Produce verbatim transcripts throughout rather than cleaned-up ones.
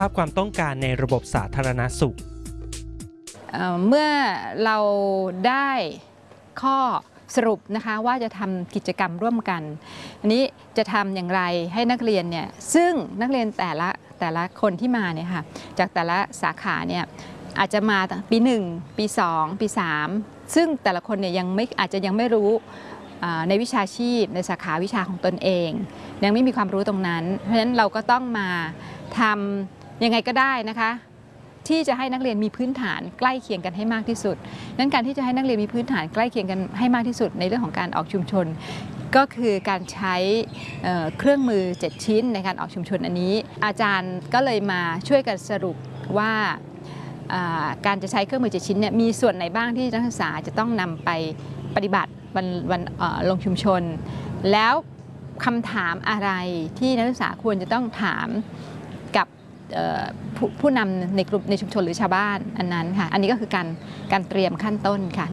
ภาพความต้องการในระบบสาธารณสุขเมื่อเราได้ข้อสรุปนะคะว่าจะทำกิจกรรมร่วมกันอันนี้จะทำอย่างไรให้นักเรียนเนี่ยซึ่งนักเรียนแต่ละแต่ละคนที่มาเนี่ยค่ะจากแต่ละสาขาเนี่ยอาจจะมาปีหนึ่งปีสองปีสามซึ่งแต่ละคนเนี่ยยังไม่อาจจะยังไม่รู้ในวิชาชีพในสาขาวิชาของตนเองยังไม่มีความรู้ตรงนั้นเพราะฉะนั้นเราก็ต้องมาทำยังไงก็ได้นะคะที่จะให้นักเรียนมีพื้นฐานใกล้เคียงกันให้มากที่สุดนั้นการที่จะให้นักเรียนมีพื้นฐานใกล้เคียงกันให้มากที่สุดในเรื่องของการออกชุมชนก็คือการใช้เครื่องมือเจ็ดชิ้นในการออกชุมชนอันนี้อาจารย์ก็เลยมาช่วยกันสรุปว่าการจะใช้เครื่องมือเจ็ดชิ้นเนี่ยมีส่วนไหนบ้างที่นักศึกษาจะต้องนำไปปฏิบัติวันวันลงชุมชนแล้วคำถามอะไรที่นักศึกษาควรจะต้องถามกับผู้ผู้นำในกลุ่มในชุมชนหรือชาวบ้านอันนั้นค่ะอันนี้ก็คือการการเตรียมขั้นต้นค่ะ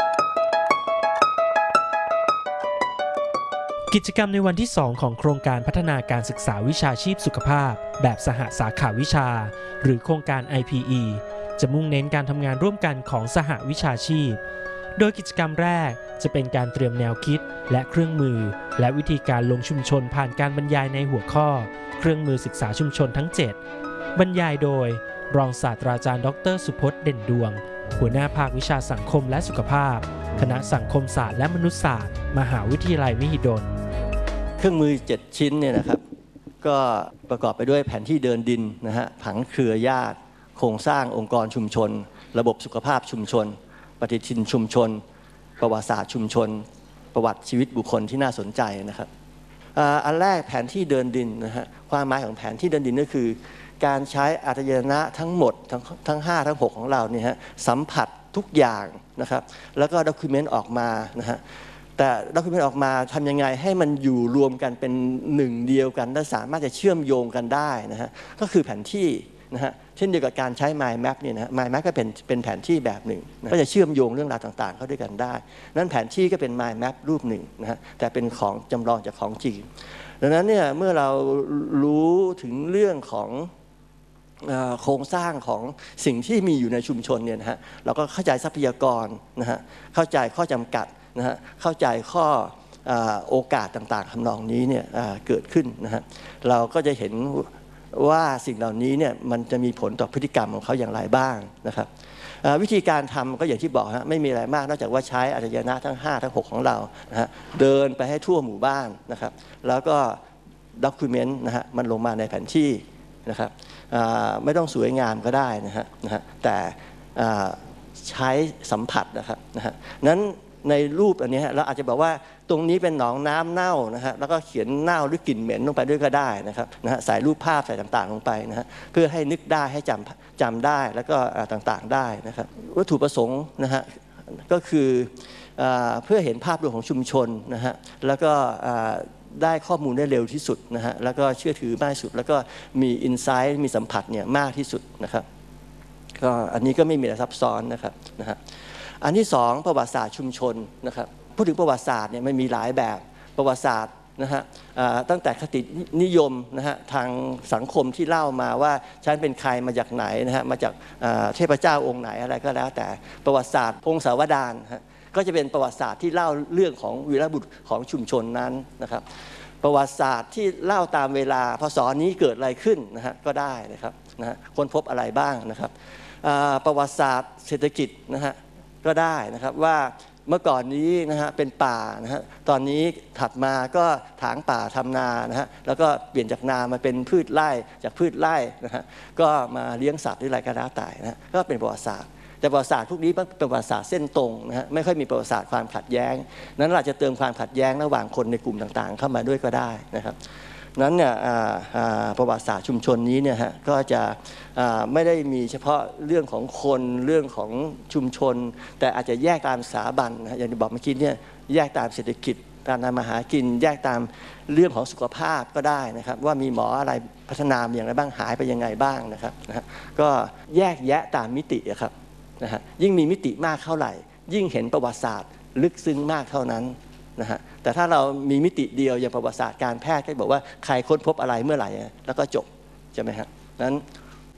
กิจกรรมในวันที่สองของโครงการพัฒนาการศึกษาวิชาชีพสุขภาพแบบสหสาขาวิชาหรือโครงการ ไอ พี อี จะมุ่งเน้นการทำงานร่วมกันของสหวิชาชีพโดยกิจกรรมแรกจะเป็นการเตรียมแนวคิดและเครื่องมือและวิธีการลงชุมชนผ่านการบรรยายในหัวข้อเครื่องมือศึกษาชุมชนทั้งเจ็ดบรรยายโดยรองศาสตราจารย์ดรสุพจน์เด่นดวงหัวหน้าภาควิชาสังคมและสุขภาพคณะสังคมศาสตร์และมนุษยศาสตร์มหาวิทยาลัยมหิดลเครื่องมือเจ็ดชิ้นเนี่ยนะครับก็ประกอบไปด้วยแผนที่เดินดินนะฮะผังเครือญาติโครงสร้างองค์กรชุมชนระบบสุขภาพชุมชนปฏิทินชุมชนประวัติศาสตร์ชุมชนประวัติชีวิตบุคคลที่น่าสนใจนะครับอันแรกแผนที่เดินดินนะฮะความหมายของแผนที่เดินดินก็คือการใช้อารยนะทั้งหมดทั้งทั้งห้าทั้งหกของเราเนี่ยฮะสัมผัสทุกอย่างนะครับแล้วก็ด็อกิวเมนต์ออกมานะฮะแต่ด็อกิวเมนต์ออกมาทำยังไงให้มันอยู่รวมกันเป็นหนึ่งเดียวกันและสามารถจะเชื่อมโยงกันได้นะฮะก็คือแผนที่นะฮะเช่นเดียวกับการใช้ mind map เนี่ยนะ mind map ก็เป็นเป็นแผนที่แบบหนึ่งก็จะเชื่อมโยงเรื่องราวต่างๆเข้าด้วยกันได้นั้นแผนที่ก็เป็น mind map รูปหนึ่งนะฮะแต่เป็นของจำลองจากของจริงดังนั้นเนี่ยเมื่อเรารู้ถึงเรื่องของโครงสร้างของสิ่งที่มีอยู่ในชุมชนเนี่ยนะฮะเราก็เข้าใจทรัพยากรนะฮะเข้าใจข้อจำกัดนะฮะเข้าใจข้อโอกาสต่างๆทำนองนี้เนี่ยเกิดขึ้นนะฮะเราก็จะเห็นว่าสิ่งเหล่านี้เนี่ยมันจะมีผลต่อพฤติกรรมของเขาอย่างไรบ้างนะครับวิธีการทำก็อย่างที่บอกฮะไม่มีอะไรมากนอกจากว่าใช้อารยนะทั้งห้าทั้งหกของเรานะฮะเดินไปให้ทั่วหมู่บ้านนะครับแล้วก็ด็อกิวเมนต์นะฮะมันลงมาในแผนที่นะครับไม่ต้องสวยงามก็ได้นะฮะนะฮะแต่ใช้สัมผัสนะครับนะฮะนั้นในรูปอันนี้เราอาจจะบอกว่าตรงนี้เป็นหนองน้ำเน่านะฮะแล้วก็เขียนเน่าหรือกลิ่นเหม็นลงไปด้วยก็ได้นะครับนะฮะใส่รูปภาพใส่ต่างๆลงไปนะฮะเพื่อให้นึกได้ให้จำจำได้แล้วก็ต่างๆได้นะครับวัตถุประสงค์นะฮะก็คือเพื่อเห็นภาพรวมของชุมชนนะฮะแล้วก็ได้ข้อมูลได้เร็วที่สุดนะฮะแล้วก็เชื่อถือมากที่สุดแล้วก็มีอินไซต์มีสัมผัสเนี่ยมากที่สุดนะครับก็อันนี้ก็ไม่มีอะไรซับซ้อนนะครับนะฮะอันที่สองประวัติศาสตร์ชุมชนนะครับพูดถึงประวัติศาสตร์เนี่ยมันมีหลายแบบประวัติศาสตร์นะฮะตั้งแต่คตินิยมนะฮะทางสังคมที่เล่ามาว่าฉันเป็นใครมาจากไหนนะฮะมาจากเทพเจ้าองค์ไหนอะไรก็แล้วแต่ประวัติศาสตร์พงศาวดารก็จะเป็นประวัติศาสตร์ที่เล่าเรื่องของวีรบุรุษของชุมชนนั้นนะครับประวัติศาสตร์ที่เล่าตามเวลาพศนี้เกิดอะไรขึ้นนะฮะก็ได้นะครับนะฮะค้นพบอะไรบ้างนะครับประวัติศาสตร์เศรษฐกิจนะฮะก็ได้นะครับว่าเมื่อก่อนนี้นะฮะเป็นป่านะฮะตอนนี้ถัดมาก็ถางป่าทำนานะฮะแล้วก็เปลี่ยนจากนามาเป็นพืชไร่จากพืชไร่นะฮะก็มาเลี้ยงสัตว์หรืออะไรก็แล้วแต่นะก็เป็นประวัติศาสตร์แต่ประวัติศาสตร์พวกนี้เป็นประวัติศาสตร์เส้นตรงนะฮะไม่ค่อยมีประวัติศาสตร์ความขัดแย้งนั้นเราจะเติมความขัดแย้งระหว่างคนในกลุ่มต่างๆเข้ามาด้วยก็ได้นะครับนั้นเนี่ยประวัติศาสตร์ชุมชนนี้เนี่ยฮะก็จะไม่ได้มีเฉพาะเรื่องของคนเรื่องของชุมชนแต่อาจจะแยกตามสถาบันนะอย่างที่บอกเมื่อกี้เนี่ยแยกตามเศรษฐกิจการทำมาหากินแยกตามเรื่องของสุขภาพก็ได้นะครับว่ามีหมออะไรพัฒนาอย่างไรบ้างหายไปยังไงบ้างนะครับนะฮะก็แยกแยะตามมิติครับนะฮะยิ่งมีมิติมากเท่าไหร่ยิ่งเห็นประวัติศาสตร์ลึกซึ้งมากเท่านั้นนะฮะแต่ถ้าเรามีมิติเดียวอย่างประวัติศาสตร์การแพทย์ก็บอกว่าใครค้นพบอะไรเมื่อไหร่แล้วก็จบใช่ไหมฮะนั้น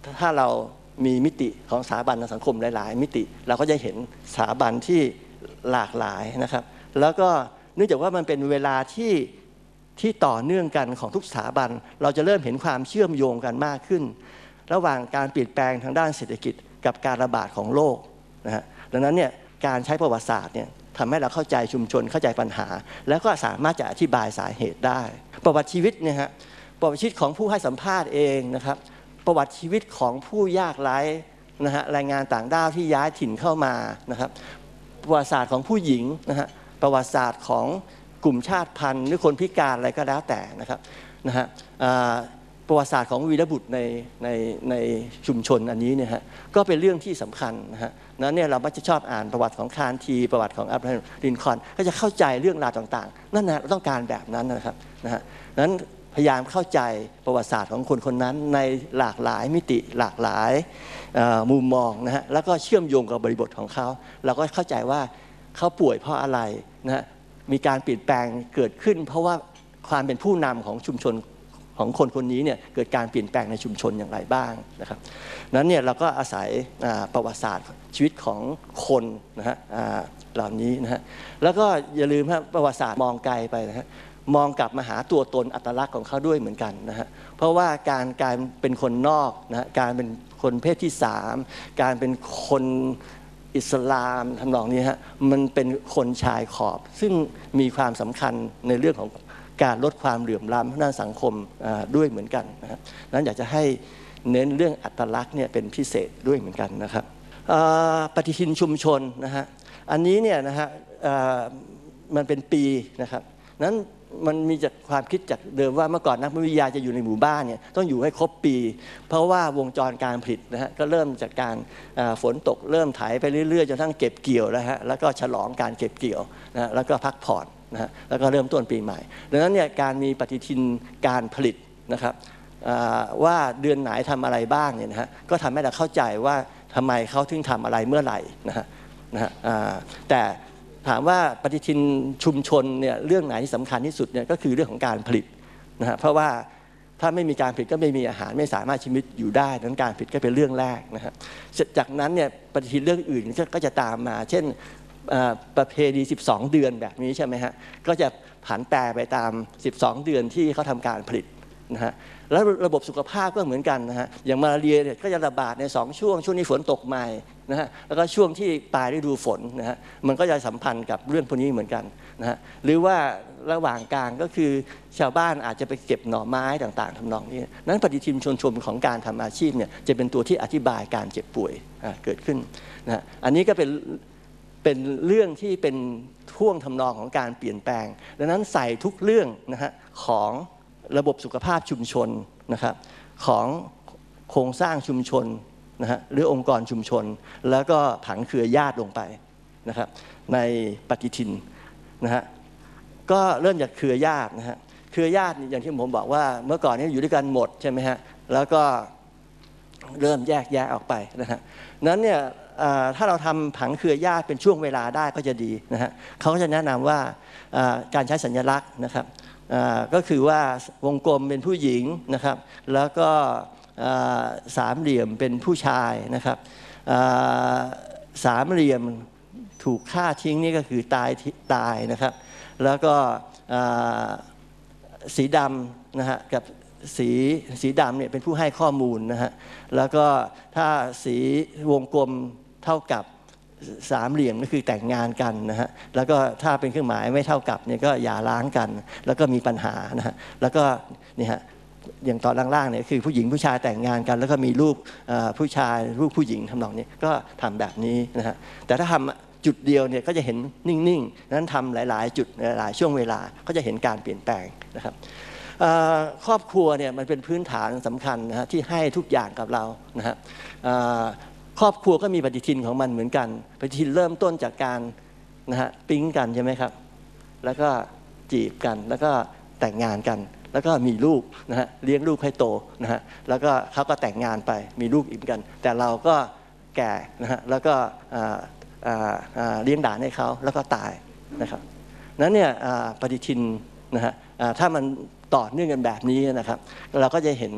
ถ้าเรามีมิติของสถาบันในสังคมหลายๆมิติเราก็จะเห็นสถาบันที่หลากหลายนะครับแล้วก็เนื่องจากว่ามันเป็นเวลาที่ที่ต่อเนื่องกันของทุกสถาบันเราจะเริ่มเห็นความเชื่อมโยงกันมากขึ้นระหว่างการเปลี่ยนแปลงทางด้านเศรษฐกิจกับการระบาดของโรคนะฮะดังนั้นเนี่ยการใช้ประวัติศาสตร์เนี่ยทำให้เราเข้าใจชุมชนเข้าใจปัญหาแล้วก็สามารถจะอธิบายสาเหตุได้ประวัติชีวิตเนี่ยฮะประวัติชีวิตของผู้ให้สัมภาษณ์เองนะครับประวัติชีวิตของผู้ยากไร้นะฮะแรงงานต่างด้าวที่ย้ายถิ่นเข้ามานะครับประวัติศาสตร์ของผู้หญิงนะฮะประวัติศาสตร์ของกลุ่มชาติพันธุ์หรือคนพิการอะไรก็แล้วแต่นะครับนะฮะประวัติศาสตร์ของวีรบุตรในในในชุมชนอันนี้เนี่ยฮะก็เป็นเรื่องที่สำคัญนะฮะนั้นเนี่ยเรามักจะชอบอ่านประวัติของคาร์ทีประวัติของอับราฮัมลินคอล์นก็จะเข้าใจเรื่องราวต่างๆนั่นนะเราต้องการแบบนั้นนะครับนะฮะนั้นพยายามเข้าใจประวัติศาสตร์ของคนคนนั้นในหลากหลายมิติหลากหลายมุมมองนะฮะแล้วก็เชื่อมโยงกับบริบทของเขาเราก็เข้าใจว่าเขาป่วยเพราะอะไรนะฮะมีการเปลี่ยนแปลงเกิดขึ้นเพราะว่าความเป็นผู้นำของชุมชนของคนคนนี้เนี่ยเกิดการเปลี่ยนแปลงในชุมชนอย่างไรบ้างนะครับนั้นเนี่ยเราก็อาศัยประวัติศาสตร์ชีวิตของคนนะฮะเหล่านี้นะฮะแล้วก็อย่าลืมว่าประวัติศาสตร์มองไกลไปนะฮะมองกลับมาหาตัวตนอัตลักษณ์ของเขาด้วยเหมือนกันนะฮะเพราะว่าการการเป็นคนนอกนะฮะการเป็นคนเพศที่สามการเป็นคนอิสลามทำนองนี้ฮะมันเป็นคนชายขอบซึ่งมีความสำคัญในเรื่องของการลดความเหลื่อมล้ำทางด้านสังคมด้วยเหมือนกันนะครับนั้นอยากจะให้เน้นเรื่องอัตลักษณ์เนี่ยเป็นพิเศษด้วยเหมือนกันนะครับปฏิทินชุมชนนะฮะอันนี้เนี่ยนะฮะมันเป็นปีนะครับนั้นมันมีจากความคิดจากเดิมว่าเมื่อก่อนนักวิทยาจะอยู่ในหมู่บ้านเนี่ยต้องอยู่ให้ครบปีเพราะว่าวงจรการผลิตนะฮะก็เริ่มจากการฝนตกเริ่มไถไปเรื่อยๆจนทั้งเก็บเกี่ยวแล้วฮะแล้วก็ฉลองการเก็บเกี่ยวนะแล้วก็พักผ่อนนะฮะแล้วก็เริ่มต้นปีใหม่ดังนั้นเนี่ยการมีปฏิทินการผลิตนะครับว่าเดือนไหนทำอะไรบ้างเนี่ยนะฮะก็ทำให้เราเข้าใจว่าทำไมเขาถึงทำอะไรเมื่อไหร่นะฮะนะฮะแต่ถามว่าปฏิทินชุมชนเนี่ยเรื่องไหนที่สำคัญที่สุดเนี่ยก็คือเรื่องของการผลิตนะฮะเพราะว่าถ้าไม่มีการผลิตก็ไม่มีอาหารไม่สามารถชีวิตอยู่ได้ดังนั้นการผลิตก็เป็นเรื่องแรกนะฮะจากนั้นเนี่ยปฏิทินเรื่องอื่นก็จะตามมาเช่นประเพณีสิบสองเดือนแบบนี้ใช่ไหมฮะก็จะผันแปรไปตามสิบสองเดือนที่เขาทำการผลิตนะฮะแล้วระบบสุขภาพก็เหมือนกันนะฮะอย่างมาลาเรียเนี่ยก็จะระบาดในสองช่วงช่วงนี้ฝนตกใหม่นะฮะแล้วก็ช่วงที่ปลายฤดูฝนนะฮะมันก็จะสัมพันธ์กับเรื่องพวกนี้เหมือนกันนะฮะหรือว่าระหว่างกลางก็คือชาวบ้านอาจจะไปเก็บหน่อไม้ต่างๆทำนองนี้นั้นปฏิทินชนชมของการทำอาชีพเนี่ยจะเป็นตัวที่อธิบายการเจ็บป่วยเกิดขึ้นนะฮะอันนี้ก็เป็นเป็นเรื่องที่เป็นท่วงทำนองของการเปลี่ยนแปลงดังนั้นใส่ทุกเรื่องนะฮะของระบบสุขภาพชุมชนนะครับของโครงสร้างชุมชนนะฮะหรือองค์กรชุมชนแล้วก็ผังเครือญาติลงไปนะครับในปฏิทินนะฮะก็เริ่มจากเครือญาตินะฮะเครือญาติอย่างที่ผมบอกว่าเมื่อก่อนนี้อยู่ด้วยกันหมดใช่ไหมฮะแล้วก็เริ่มแยกแยะออกไปนะฮะนั้นเนี่ยถ้าเราทำผังเครือญาติเป็นช่วงเวลาได้ก็จะดีนะฮะเขาก็จะแนะนำว่าการใช้สัญลักษณ์นะครับก็คือว่าวงกลมเป็นผู้หญิงนะครับแล้วก็สามเหลี่ยมเป็นผู้ชายนะครับสามเหลี่ยมถูกฆ่าทิ้งนี่ก็คือตายตายนะครับแล้วก็สีดำนะฮะกับสีสีดำเนี่ยเป็นผู้ให้ข้อมูลนะฮะแล้วก็ถ้าสีวงกลมเท่ากับสามเหลี่ยมก็คือแต่งงานกันนะฮะแล้วก็ถ้าเป็นเครื่องหมายไม่เท่ากับเนี่ยก็หย่าร้างกันแล้วก็มีปัญหานะฮะแล้วก็นี่ฮะอย่างตอนล่างๆเนี่ยคือผู้หญิงผู้ชายแต่งงานกันแล้วก็มีรูปผู้ชายรูปผู้หญิงทำนองนี้ก็ทำแบบนี้นะฮะแต่ถ้าทำจุดเดียวเนี่ยก็จะเห็นนิ่งๆนั้นทำหลายๆจุดหลายๆช่วงเวลาก็จะเห็นการเปลี่ยนแปลงนะครับครอบครัวเนี่ยมันเป็นพื้นฐานสำคัญนะฮะที่ให้ทุกอย่างกับเรานะฮะครอบครัวก็มีปฏิทินของมันเหมือนกันปฏิทินเริ่มต้นจากการนะฮะปิ๊งกันใช่ไหมครับแล้วก็จีบกันแล้วก็แต่งงานกันแล้วก็มีลูกนะฮะเลี้ยงลูกให้โตนะฮะแล้วก็เขาก็แต่งงานไปมีลูกอีกกันแต่เราก็แก่นะฮะแล้วก็เลี้ยงหลานให้เขาแล้วก็ตายนะครับนั้นเนี่ยปฏิทินนะฮะถ้ามันต่อเนื่องกันแบบนี้นะครับเราก็จะเห็น